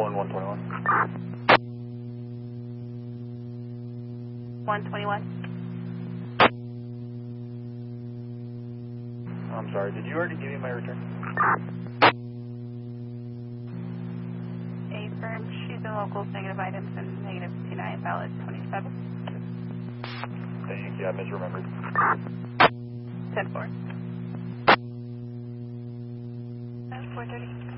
121. 121. I'm sorry, did you already give me my return? Affirm, she's in locals, negative items, and negative 59, valid 27. Thank you, I misremembered. 10-4. 430.